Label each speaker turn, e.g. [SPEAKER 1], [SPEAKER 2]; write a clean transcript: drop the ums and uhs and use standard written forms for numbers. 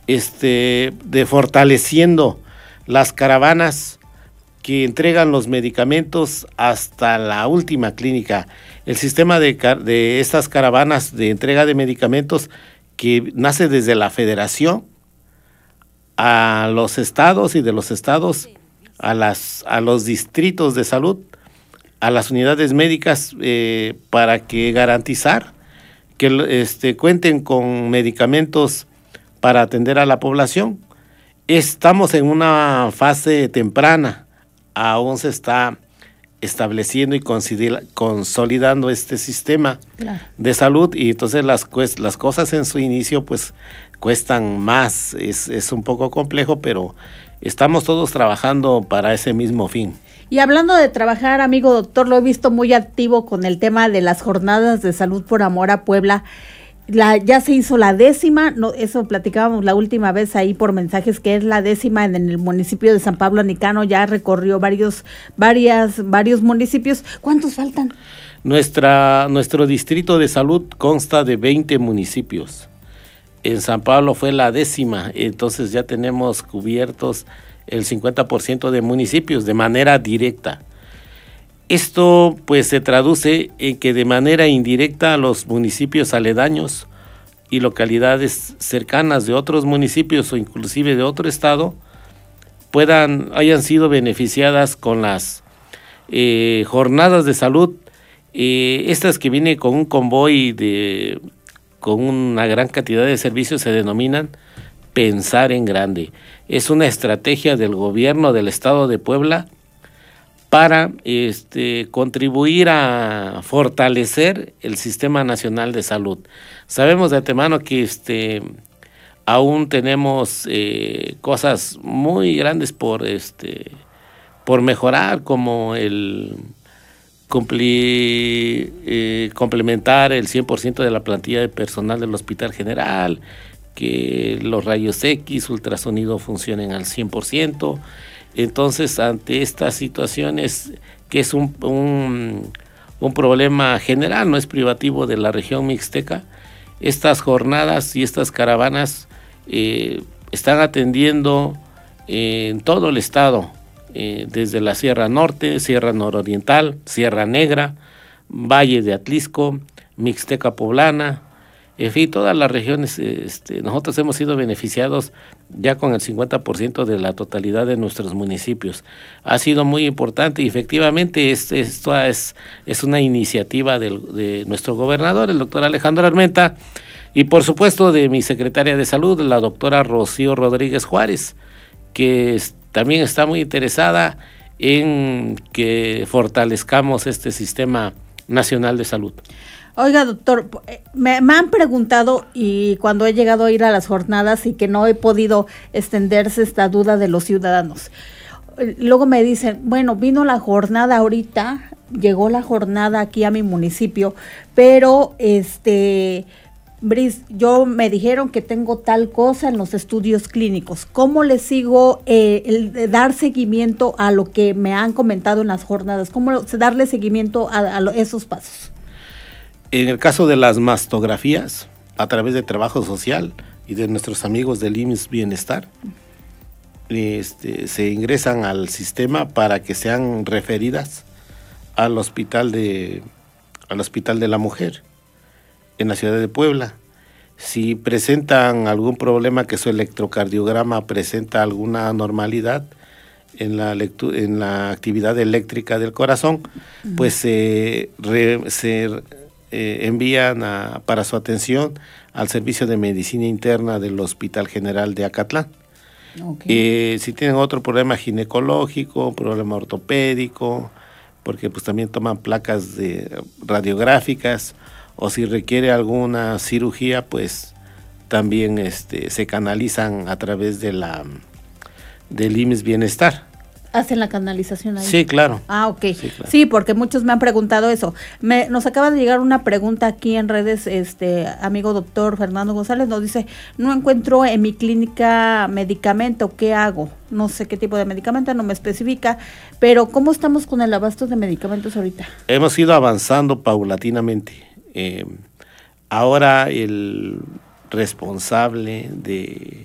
[SPEAKER 1] de fortaleciendo las caravanas que entregan los medicamentos hasta la última clínica. El sistema de estas caravanas de entrega de medicamentos que nace desde la federación a los estados y de los estados a los distritos de salud, a las unidades médicas para que garantizar que cuenten con medicamentos para atender a la población. Estamos en una fase temprana, aún se está estableciendo y consolidando este sistema de salud, y entonces las cosas en su inicio pues cuestan más, es un poco complejo, pero estamos todos trabajando para ese mismo fin.
[SPEAKER 2] Y hablando de trabajar, amigo doctor, lo he visto muy activo con el tema de las jornadas de salud por amor a Puebla. Ya se hizo la 10ª, no, eso platicábamos la última vez ahí por mensajes, que es la 10ª en el municipio de San Pablo Anicano. Ya recorrió varios municipios. ¿Cuántos faltan?
[SPEAKER 1] Nuestro distrito de salud consta de 20 municipios. En San Pablo fue la 10ª, entonces ya tenemos cubiertos el 50% de municipios de manera directa. Esto pues se traduce en que de manera indirecta los municipios aledaños y localidades cercanas de otros municipios o inclusive de otro estado hayan sido beneficiadas con las jornadas de salud, estas que vienen con un convoy con una gran cantidad de servicios, se denominan Pensar en Grande. Es una estrategia del gobierno del estado de Puebla para contribuir a fortalecer el Sistema Nacional de Salud. Sabemos de antemano que aún tenemos cosas muy grandes por mejorar, como el complementar el 100% de la plantilla de personal del Hospital General, que los rayos X, ultrasonido funcionen al 100%. Entonces, ante estas situaciones, que es un problema general, no es privativo de la región mixteca, estas jornadas y estas caravanas están atendiendo en todo el estado, desde la Sierra Norte, Sierra Nororiental, Sierra Negra, Valle de Atlisco, Mixteca Poblana, en fin, todas las regiones. Nosotros hemos sido beneficiados ya con el 50% de la totalidad de nuestros municipios. Ha sido muy importante y efectivamente esto es una iniciativa de nuestro gobernador, el doctor Alejandro Armenta, y por supuesto de mi secretaria de Salud, la doctora Rocío Rodríguez Juárez, que también está muy interesada en que fortalezcamos este Sistema Nacional de Salud.
[SPEAKER 2] Oiga, doctor, me han preguntado, y cuando he llegado a ir a las jornadas y que no he podido extenderse esta duda de los ciudadanos, luego me dicen, bueno, vino la jornada ahorita, llegó la jornada aquí a mi municipio, pero Bris, yo me dijeron que tengo tal cosa en los estudios clínicos. ¿Cómo le sigo dar seguimiento a lo que me han comentado en las jornadas? ¿Cómo darle seguimiento a esos pasos?
[SPEAKER 1] En el caso de las mastografías, a través de trabajo social y de nuestros amigos del IMSS Bienestar, se ingresan al sistema para que sean referidas al hospital de la mujer en la ciudad de Puebla. Si presentan algún problema, que su electrocardiograma presenta alguna anormalidad en la actividad eléctrica del corazón, pues se envían para su atención al Servicio de Medicina Interna del Hospital General de Acatlán. Okay. Si tienen otro problema ginecológico, problema ortopédico, porque pues también toman placas radiográficas, o si requiere alguna cirugía, pues también se canalizan a través del IMSS Bienestar.
[SPEAKER 2] ¿Hacen la canalización ahí?
[SPEAKER 1] Sí, claro.
[SPEAKER 2] Ah, ok.
[SPEAKER 1] Sí, claro.
[SPEAKER 2] Sí, porque muchos me han preguntado eso. Nos acaba de llegar una pregunta aquí en redes, amigo doctor Fernando González nos dice, no encuentro en mi clínica medicamento, ¿qué hago? No sé qué tipo de medicamento, no me especifica, pero ¿cómo estamos con el abasto de medicamentos ahorita?
[SPEAKER 1] Hemos ido avanzando paulatinamente. Ahora el responsable de